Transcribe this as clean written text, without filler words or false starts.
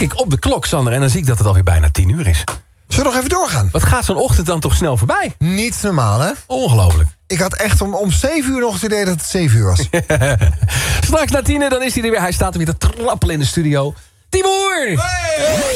ik op de klok, Sander, en dan zie ik dat het alweer bijna 10 uur is. Zullen we nog even doorgaan? Wat gaat zo'n ochtend dan toch snel voorbij? Niet normaal, hè? Ongelooflijk. Ik had echt om 7 uur nog het idee dat het 7 uur was. Straks na 10 dan is hij er weer. Hij staat er weer te trappelen in de studio. Timur! Hey!